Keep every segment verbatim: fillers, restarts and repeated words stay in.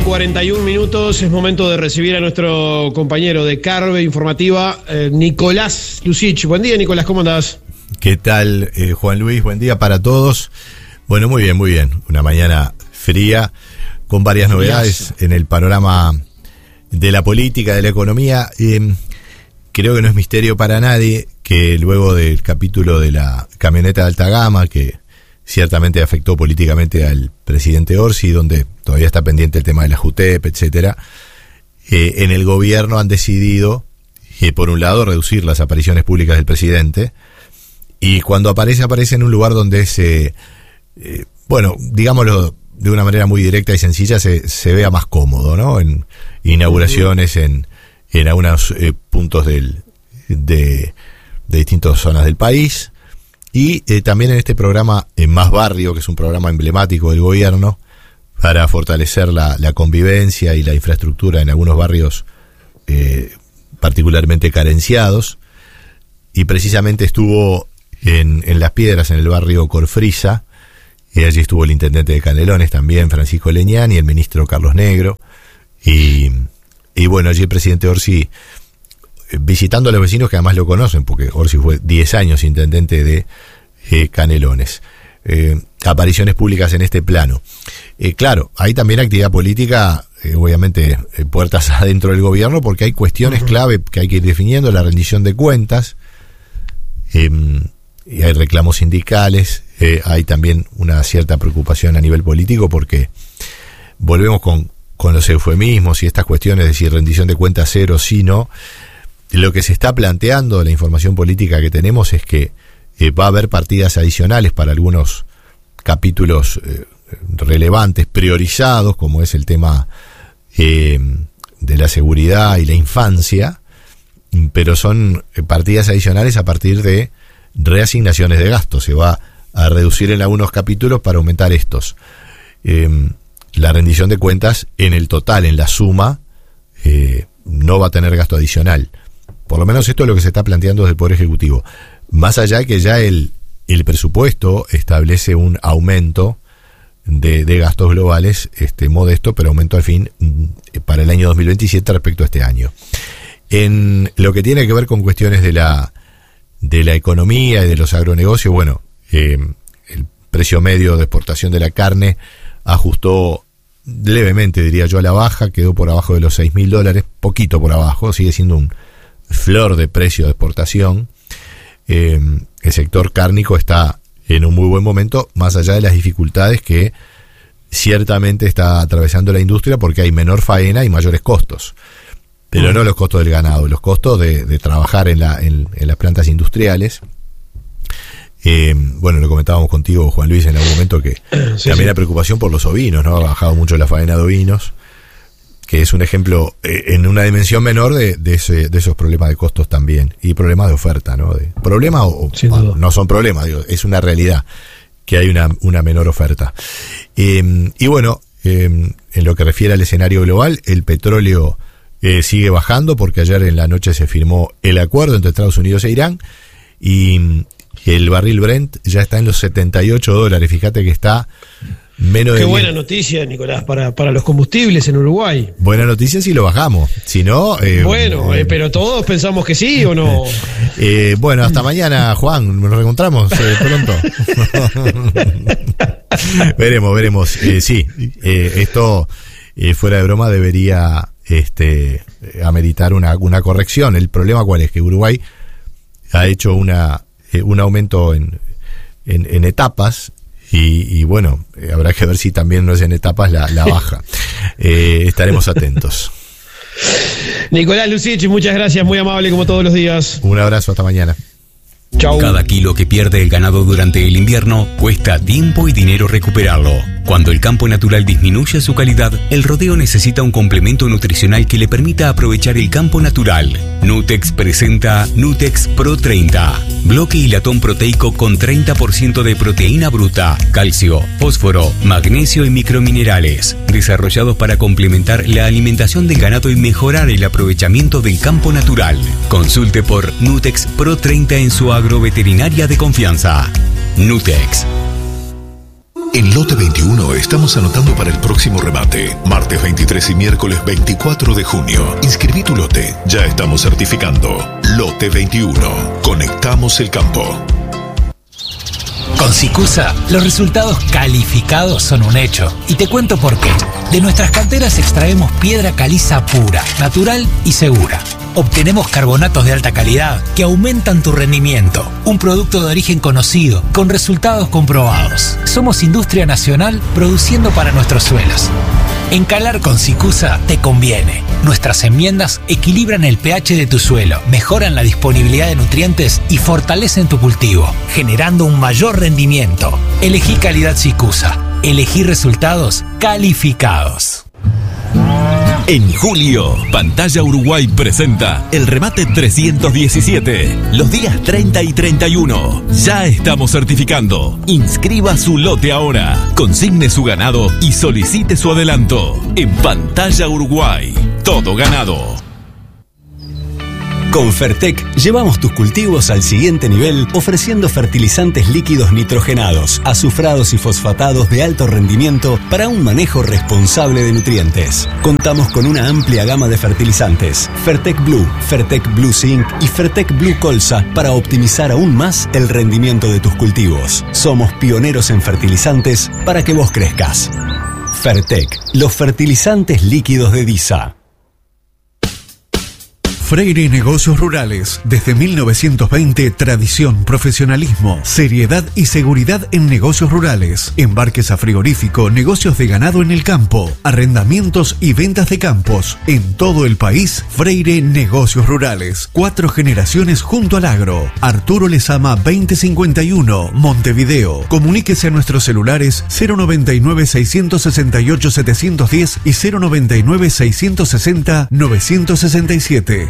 cuarenta y un minutos, es momento de recibir a nuestro compañero de Carve Informativa, eh, Nicolás Lucich. Buen día, Nicolás, ¿cómo andás? ¿Qué tal, eh, Juan Luis? Buen día para todos. Bueno, muy bien, muy bien. Una mañana fría, con varias novedades en el panorama de la política, de la economía. Eh, creo que no es misterio para nadie que luego del capítulo de la camioneta de alta gama, que ciertamente afectó políticamente al presidente Orsi, donde todavía está pendiente el tema de la JUTEP, etcétera, eh, en el gobierno han decidido, eh, por un lado, reducir las apariciones públicas del presidente, y cuando aparece, aparece en un lugar donde se, eh, bueno, digámoslo de una manera muy directa y sencilla, se, se vea más cómodo, ¿no? En inauguraciones, en, en algunos eh, puntos del, de, de distintas zonas del país. Y eh, también en este programa en Más Barrio, que es un programa emblemático del gobierno para fortalecer la, la convivencia y la infraestructura en algunos barrios eh, particularmente carenciados. Y precisamente estuvo en, en Las Piedras, en el barrio Corfrisa, y allí estuvo el intendente de Canelones también, Francisco Leñán, y el ministro Carlos Negro. Y, y bueno, allí el presidente Orsi, visitando a los vecinos que además lo conocen, porque Orsi fue diez años intendente de eh, Canelones. Eh, apariciones públicas en este plano. Eh, claro, hay también actividad política, eh, obviamente, eh, puertas adentro del gobierno, porque hay cuestiones uh-huh. clave que hay que ir definiendo, la rendición de cuentas, eh, y hay reclamos sindicales, eh, hay también una cierta preocupación a nivel político, porque volvemos con, con los eufemismos y estas cuestiones de si rendición de cuentas cero, sí, no. Lo que se está planteando, la información política que tenemos, es que eh, va a haber partidas adicionales para algunos capítulos eh, relevantes, priorizados, como es el tema eh, de la seguridad y la infancia, pero son partidas adicionales a partir de reasignaciones de gastos. Se va a reducir en algunos capítulos para aumentar estos. Eh, la rendición de cuentas en el total, en la suma, eh, no va a tener gasto adicional. Por lo menos esto es lo que se está planteando desde el Poder Ejecutivo. Más allá de que ya el, el presupuesto establece un aumento de, de gastos globales, este modesto, pero aumento al fin para el año dos mil veintisiete respecto a este año. En lo que tiene que ver con cuestiones de la, de la economía y de los agronegocios, bueno, eh, el precio medio de exportación de la carne ajustó levemente, diría yo, a la baja, quedó por abajo de los seis mil dólares, poquito por abajo, sigue siendo un flor de precio de exportación. Eh, el sector cárnico está en un muy buen momento, más allá de las dificultades que ciertamente está atravesando la industria, porque hay menor faena y mayores costos, pero uh-huh. no los costos del ganado, los costos de, de trabajar en, la, en, en las plantas industriales. Eh, bueno, lo comentábamos contigo, Juan Luis, en algún momento, que sí, también sí. la preocupación por los ovinos, ¿no? Ha bajado mucho la faena de ovinos, que es un ejemplo eh, en una dimensión menor de, de, ese, de esos problemas de costos también, y problemas de oferta, ¿no? De, problemas o, o no son problemas, digo, es una realidad que hay una, una menor oferta. Eh, y bueno, eh, en lo que refiere al escenario global, el petróleo eh, sigue bajando, porque ayer en la noche se firmó el acuerdo entre Estados Unidos e Irán, y el barril Brent ya está en los setenta y ocho dólares, fíjate que está menos de... Qué buena noticia, Nicolás, para, para los combustibles en Uruguay. Buena noticia si lo bajamos, si no... Eh, bueno, eh, pero todos pensamos que sí o no. Eh, bueno, hasta mañana, Juan, nos reencontramos eh, pronto. veremos, veremos. Eh, sí, eh, esto, eh, fuera de broma, debería este, ameritar una, una corrección. El problema, ¿cuál es? Que Uruguay ha hecho una... un aumento en, en, en etapas, y, y bueno, eh, habrá que ver si también no es en etapas la, la baja. Eh, estaremos atentos. Nicolás Lucich, muchas gracias, muy amable como todos los días. Un abrazo, hasta mañana. Chau. Cada kilo que pierde el ganado durante el invierno cuesta tiempo y dinero recuperarlo. Cuando el campo natural disminuye su calidad, el rodeo necesita un complemento nutricional que le permita aprovechar el campo natural. Nutex presenta Nutex Pro treinta. Bloque y latón proteico con treinta por ciento de proteína bruta, calcio, fósforo, magnesio y microminerales. Desarrollados para complementar la alimentación del ganado y mejorar el aprovechamiento del campo natural. Consulte por Nutex Pro treinta en su agroveterinaria de confianza. Nutex. En Lote veintiuno estamos anotando para el próximo remate. Martes veintitrés y miércoles veinticuatro de junio. Inscribí tu lote. Ya estamos certificando. Lote veintiuno. Conectamos el campo. Con Sicusa, los resultados calificados son un hecho. Y te cuento por qué. De nuestras canteras extraemos piedra caliza pura, natural y segura. Obtenemos carbonatos de alta calidad que aumentan tu rendimiento. Un producto de origen conocido, con resultados comprobados. Somos industria nacional produciendo para nuestros suelos. Encalar con Sicusa te conviene. Nuestras enmiendas equilibran el pH de tu suelo, mejoran la disponibilidad de nutrientes y fortalecen tu cultivo, generando un mayor rendimiento. Elegí calidad Sicusa. Elegí resultados calificados. En julio, Pantalla Uruguay presenta el remate trescientos diecisiete, los días treinta y treinta y uno. Ya estamos certificando. Inscriba su lote ahora, consigne su ganado y solicite su adelanto. En Pantalla Uruguay, todo ganado. Con Fertec llevamos tus cultivos al siguiente nivel ofreciendo fertilizantes líquidos nitrogenados, azufrados y fosfatados de alto rendimiento para un manejo responsable de nutrientes. Contamos con una amplia gama de fertilizantes, Fertec Blue, Fertec Blue Zinc y Fertec Blue Colza para optimizar aún más el rendimiento de tus cultivos. Somos pioneros en fertilizantes para que vos crezcas. Fertec, los fertilizantes líquidos de DISA. Freire Negocios Rurales. Desde mil novecientos veinte, tradición, profesionalismo, seriedad y seguridad en negocios rurales. Embarques a frigorífico, negocios de ganado en el campo, arrendamientos y ventas de campos. En todo el país, Freire Negocios Rurales. Cuatro generaciones junto al agro. Arturo Lezama veinte cincuenta y uno, Montevideo. Comuníquese a nuestros celulares cero noventa y nueve, seiscientos sesenta y ocho, setecientos diez y cero noventa y nueve, seiscientos sesenta, novecientos sesenta y siete.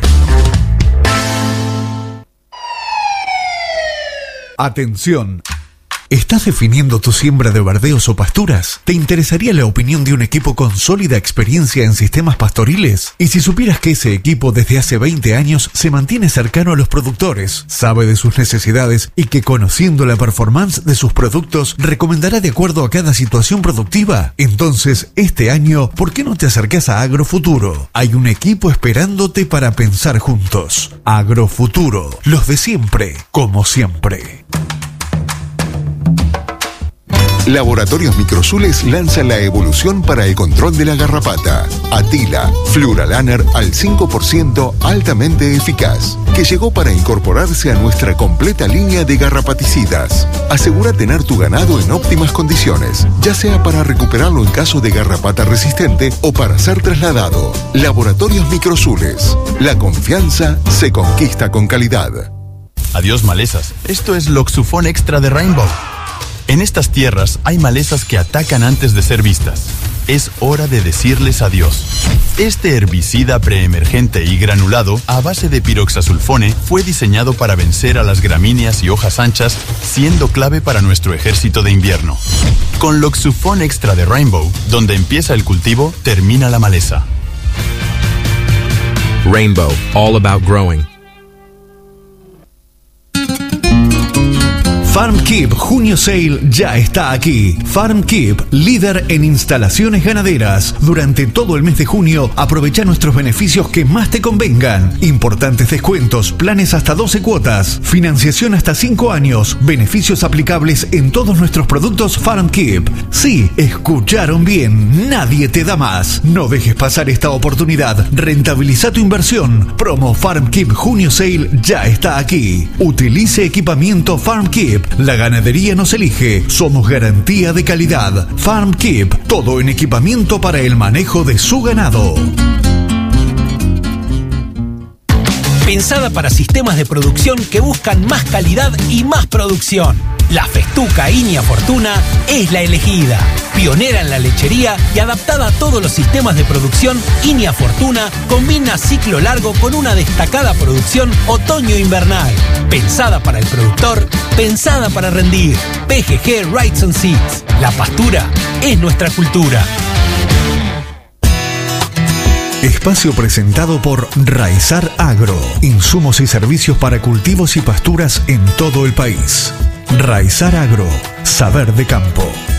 Atención. ¿Estás definiendo tu siembra de verdeos o pasturas? ¿Te interesaría la opinión de un equipo con sólida experiencia en sistemas pastoriles? Y si supieras que ese equipo desde hace veinte años se mantiene cercano a los productores, sabe de sus necesidades y que conociendo la performance de sus productos recomendará de acuerdo a cada situación productiva? Entonces, este año, ¿por qué no te acercás a Agrofuturo? Hay un equipo esperándote para pensar juntos. Agrofuturo, los de siempre, como siempre. Laboratorios Microsules lanza la evolución para el control de la garrapata. Atila, Fluralaner al cinco por ciento altamente eficaz, que llegó para incorporarse a nuestra completa línea de garrapaticidas. Asegura tener tu ganado en óptimas condiciones, ya sea para recuperarlo en caso de garrapata resistente o para ser trasladado. Laboratorios Microsules. La confianza se conquista con calidad. Adiós malezas. Esto es Loxufón Extra de Rainbow. En estas tierras hay malezas que atacan antes de ser vistas. Es hora de decirles adiós. Este herbicida preemergente y granulado a base de piroxasulfone fue diseñado para vencer a las gramíneas y hojas anchas, siendo clave para nuestro ejército de invierno. Con Loxufón Extra de Rainbow, donde empieza el cultivo, termina la maleza. Rainbow, all about growing. FarmKeep Junio Sale ya está aquí. FarmKeep, líder en instalaciones ganaderas. Durante todo el mes de junio, aprovecha nuestros beneficios que más te convengan. Importantes descuentos, planes hasta doce cuotas, financiación hasta cinco años, beneficios aplicables en todos nuestros productos FarmKeep. Sí, escucharon bien, nadie te da más. No dejes pasar esta oportunidad. Rentabiliza tu inversión. Promo FarmKeep Junio Sale ya está aquí. Utilice equipamiento FarmKeep. La ganadería nos elige. Somos garantía de calidad. FarmKeep, todo en equipamiento para el manejo de su ganado. Pensada para sistemas de producción que buscan más calidad y más producción. La Festuca Inia Fortuna es la elegida. Pionera en la lechería y adaptada a todos los sistemas de producción, Inia Fortuna combina ciclo largo con una destacada producción otoño-invernal. Pensada para el productor, pensada para rendir. P G G Rights and Seeds. La pastura es nuestra cultura. Espacio presentado por Raizar Agro. Insumos y servicios para cultivos y pasturas en todo el país. Raizar Agro. Saber de campo.